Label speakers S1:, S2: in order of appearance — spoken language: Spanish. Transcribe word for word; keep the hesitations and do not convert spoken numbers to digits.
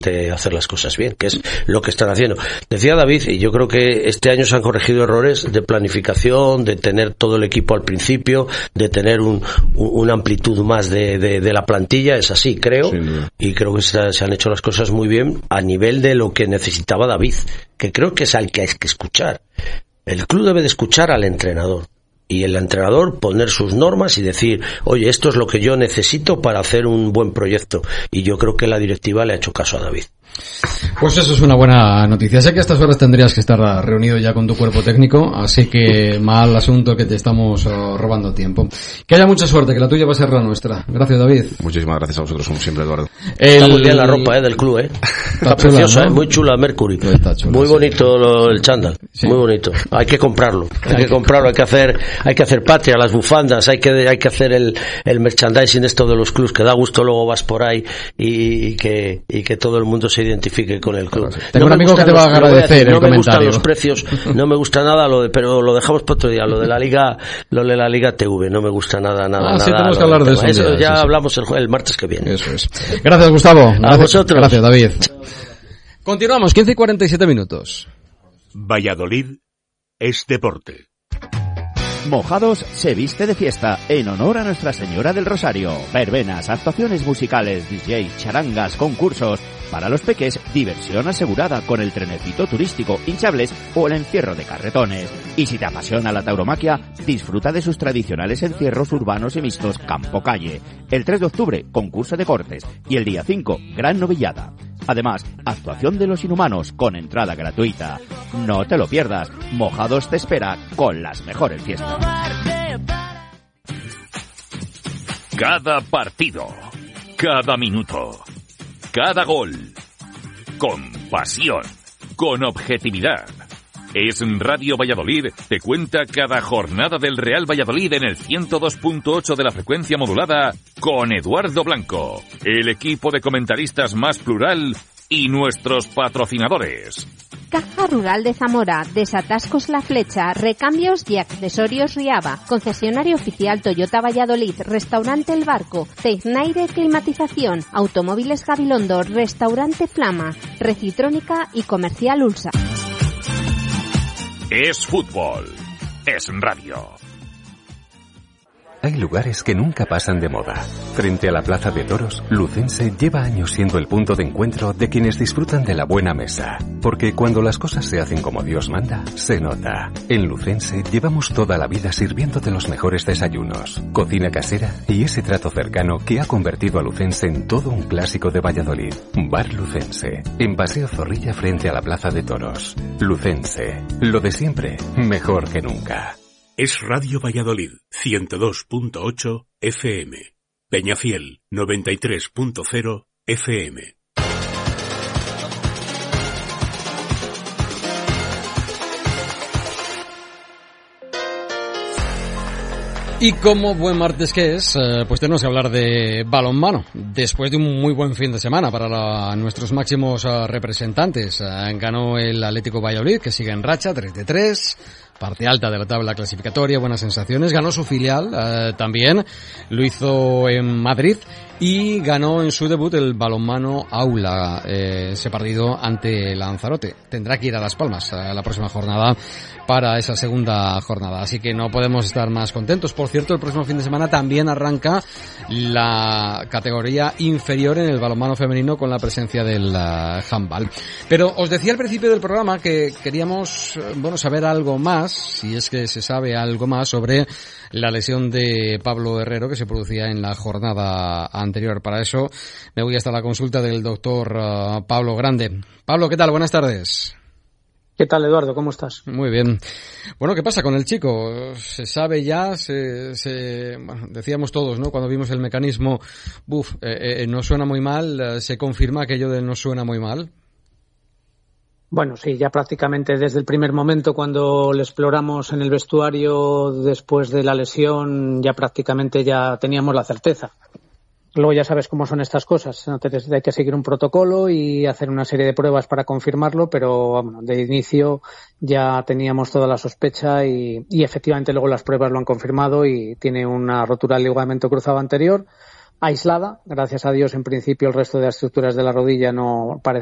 S1: de hacer las cosas bien, que es lo que están haciendo. Decía David, y yo creo que este año se han corregido errores de planificación, de tener todo el equipo al principio, de tener un, un, una amplitud más de, de, de la plantilla, es así, creo, sí, no. Y creo que se, se han hecho las cosas muy bien a nivel de lo que necesitaba David, que creo que es al que hay que escuchar. El club debe de escuchar al entrenador. Y el entrenador poner sus normas y decir, oye, esto es lo que yo necesito para hacer un buen proyecto. Y yo creo que la directiva le ha hecho caso a David.
S2: Pues eso es una buena noticia. Sé que a estas horas tendrías que estar reunido ya con tu cuerpo técnico, así que mal asunto que te estamos uh, robando tiempo. Que haya mucha suerte, que la tuya va a ser la nuestra. Gracias, David.
S3: Muchísimas gracias a vosotros, como siempre, Eduardo.
S1: El... Está muy bien la ropa eh, del club, ¿eh? Está, está chula, preciosa, ¿no? ¿eh? Muy chula, Mercury. Chula, muy bonito sí. lo, el chándal, sí. Muy bonito. Hay que comprarlo, hay que comprarlo, hay que hacer, hay que hacer patria, las bufandas, hay que, hay que hacer el, el merchandising esto de los clubs, que da gusto, luego vas por ahí y, y que, y que todo el mundo se identifique con el club.
S2: Tengo no un amigo que te va a agradecer el
S1: no
S2: comentario.
S1: Me gustan los precios, no me gusta nada, lo de, pero lo dejamos para otro día. Lo de la Liga, lo de la Liga T V, no me gusta nada, nada,
S2: ah,
S1: nada.
S2: Sí, tenemos que hablar de eso.
S1: eso
S2: día,
S1: ya
S2: sí,
S1: hablamos el, el martes que viene.
S2: Eso es. Gracias, Gustavo. Gracias,
S1: a vosotros.
S2: Gracias, David. Continuamos, quince y cuarenta y siete minutos.
S4: Valladolid es deporte.
S5: Mojados se viste de fiesta en honor a Nuestra Señora del Rosario. Verbenas, actuaciones musicales, D J, charangas, concursos. Para los peques, diversión asegurada con el trenecito turístico, hinchables o el encierro de carretones. Y si te apasiona la tauromaquia, disfruta de sus tradicionales encierros urbanos y mixtos campo-calle. El tres de octubre, concurso de cortes. Y el día cinco, gran novillada. Además, actuación de los inhumanos con entrada gratuita. No te lo pierdas, Mojados te espera con las mejores fiestas.
S4: Cada partido, cada minuto, cada gol, con pasión, con objetividad. Es Radio Valladolid, te cuenta cada jornada del Real Valladolid en el ciento dos punto ocho de la frecuencia modulada con Eduardo Blanco, el equipo de comentaristas más plural y nuestros patrocinadores.
S6: Caja Rural de Zamora, Desatascos La Flecha, Recambios y Accesorios Riava, concesionario oficial Toyota Valladolid, Restaurante El Barco, Teiznaire Climatización, Automóviles Gabilondo, Restaurante Flama, Recitrónica y Comercial Ulsa.
S4: Es fútbol, es radio.
S7: Hay lugares que nunca pasan de moda. Frente a la Plaza de Toros, Lucense lleva años siendo el punto de encuentro de quienes disfrutan de la buena mesa. Porque cuando las cosas se hacen como Dios manda, se nota. En Lucense llevamos toda la vida sirviéndote los mejores desayunos, cocina casera y ese trato cercano que ha convertido a Lucense en todo un clásico de Valladolid. Bar Lucense, en Paseo Zorrilla frente a la Plaza de Toros. Lucense, lo de siempre, mejor que nunca.
S4: Es Radio Valladolid, ciento dos punto ocho F M. Peñafiel, noventa y tres punto cero F M.
S2: Y como buen martes que es, eh, pues tenemos que hablar de balonmano, después de un muy buen fin de semana para la, nuestros máximos uh, representantes. Uh, ganó el Atlético Valladolid, que sigue en racha, tres de tres, parte alta de la tabla clasificatoria, buenas sensaciones. Ganó su filial uh, también, lo hizo en Madrid, y ganó en su debut el balonmano Aula, eh, ese partido ante Lanzarote. Tendrá que ir a Las Palmas uh, la próxima jornada para esa segunda jornada, así que no podemos estar más contentos. Por cierto, el próximo fin de semana también arranca la categoría inferior en el balonmano femenino con la presencia del uh, handball. Pero os decía al principio del programa que queríamos, bueno, saber algo más, si es que se sabe algo más sobre la lesión de Pablo Herrero que se producía en la jornada anterior. Para eso me voy hasta la consulta del doctor uh, Pablo Grande. Pablo, ¿qué tal? Buenas tardes.
S8: ¿Qué tal, Eduardo? ¿Cómo estás?
S2: Muy bien. Bueno, ¿qué pasa con el chico? Se sabe ya, se, se bueno, decíamos todos, ¿no? Cuando vimos el mecanismo, buf, eh, eh, no suena muy mal, eh, se confirma aquello de no suena muy mal.
S8: Bueno, sí, ya prácticamente desde el primer momento cuando le exploramos en el vestuario después de la lesión, ya prácticamente ya teníamos la certeza. Luego ya sabes cómo son estas cosas, ¿no? Hay que seguir un protocolo y hacer una serie de pruebas para confirmarlo, pero bueno, de inicio ya teníamos toda la sospecha y, y efectivamente luego las pruebas lo han confirmado y tiene una rotura del ligamento cruzado anterior, aislada. Gracias a Dios, en principio, el resto de las estructuras de la rodilla no parece